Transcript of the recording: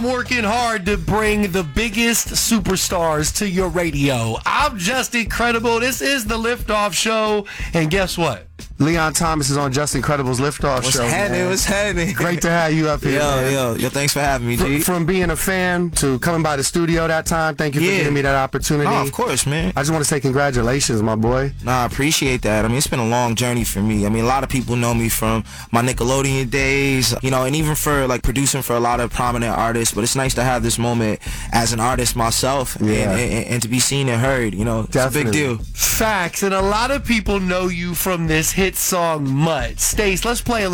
Working hard to bring the biggest superstars to your radio. I'm Just Incredible. This is the Liftoff Show. And guess what? Leon Thomas is on Just Incredible's Liftoff Show. What's happening? Great to have you up here, Yo, thanks for having me, G. From being a fan to coming by the studio that time, thank you for giving me that opportunity. Oh, of course, man. I just want to say congratulations, my boy. Nah, I appreciate that. I mean, it's been a long journey for me. I mean, a lot of people know me from my Nickelodeon days, you know, and even for, like, producing for a lot of prominent artists, but it's nice to have this moment as an artist myself and to be seen and heard, you know. Definitely. It's a big deal. Facts. And a lot of people know you from this hit song, Mutt. Stace, let's play a